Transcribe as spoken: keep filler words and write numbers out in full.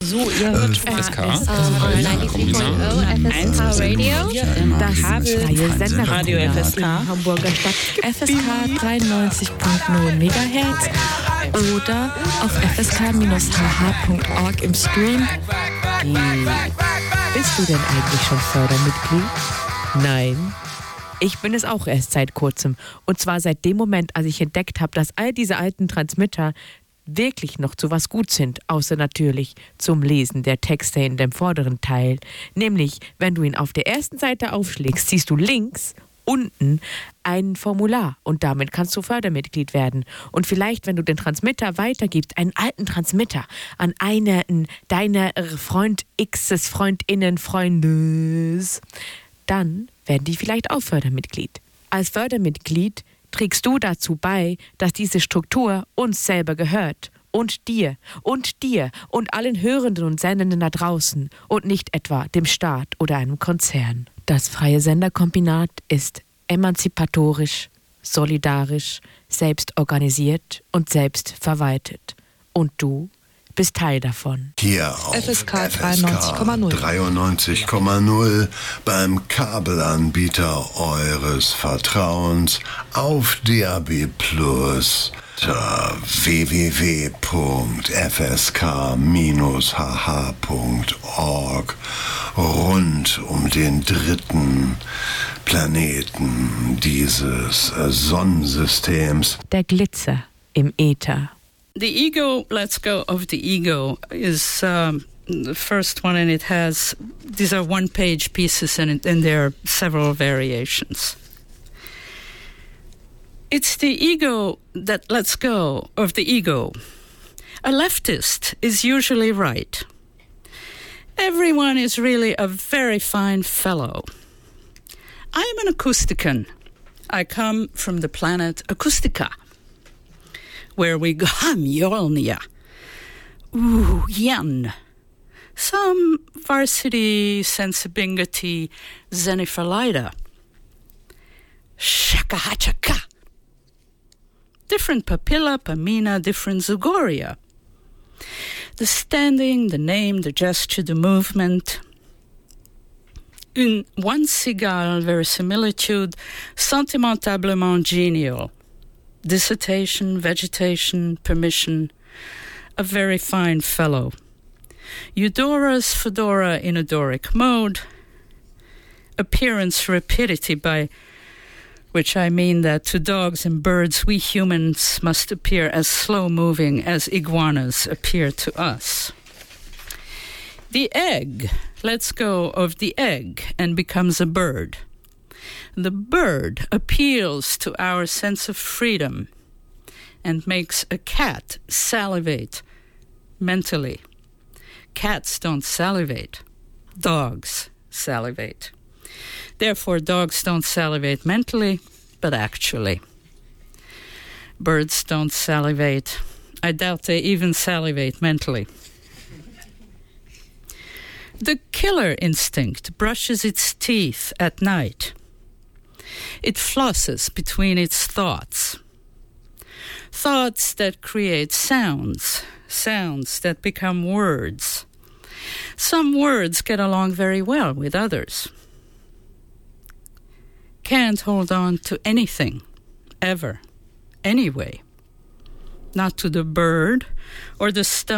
So, ihr hört F S K, F S K Radio, das freie Senderradio Radio F F S S K, K. Hamburger Stadt, F S K dreiundneunzig Komma null Megahertz oder auf f s k Bindestrich h h Punkt org im Stream. Bist du denn eigentlich schon Fördermitglied? Nein. Ich bin es auch erst seit kurzem. Und zwar seit dem Moment, als ich entdeckt habe, dass all diese alten Transmitter wirklich noch zu was gut sind, außer natürlich zum Lesen der Texte in dem vorderen Teil. Nämlich, wenn du ihn auf der ersten Seite aufschlägst, siehst du links unten ein Formular und damit kannst du Fördermitglied werden. Und vielleicht, wenn du den Transmitter weitergibst, einen alten Transmitter an einen deiner Freund X's, Freundinnen, Freundes, dann werden die vielleicht auch Fördermitglied. Als Fördermitglied trägst du dazu bei, dass diese Struktur uns selber gehört und dir und dir und allen Hörenden und Sendenden da draußen und nicht etwa dem Staat oder einem Konzern. Das freie Senderkombinat ist emanzipatorisch, solidarisch, selbst organisiert und selbst verwaltet. Und du bist Teil davon. Hier auf F S K dreiundneunzig Komma null. dreiundneunzig Komma null beim Kabelanbieter eures Vertrauens auf D A B Plus unter w w w Punkt f s k Bindestrich h h Punkt org rund um den dritten Planeten dieses Sonnensystems. Der Glitzer im Äther. The ego, let's go of the ego is um, the first one, and it has, these are one-page pieces, and, it, and there are several variations. It's the ego that lets go of the ego. A leftist is usually right. Everyone is really a very fine fellow. I'm an acoustican. I come from the planet Acoustica, where we go, Mjolnir, ooh, Jan, some varsity sensibingati zeniphalida, shakahachaka, different papilla, pamina, different zugoria. The standing, the name, the gesture, the movement. Une once égale verisimilitude sentimentablement genial. Dissertation, vegetation, permission, a very fine fellow. Eudora's fedora in a Doric mode. Appearance rapidity, by which I mean that to dogs and birds we humans must appear as slow-moving as iguanas appear to us. The egg lets go of the egg and becomes a bird. The bird appeals to our sense of freedom and makes a cat salivate mentally. Cats don't salivate. Dogs salivate. Therefore, dogs don't salivate mentally, but actually. Birds don't salivate. I doubt they even salivate mentally. The killer instinct brushes its teeth at night. It flosses between its thoughts. Thoughts that create sounds, sounds that become words. Some words get along very well with others. Can't hold on to anything, ever, anyway. Not to the bird or the stone.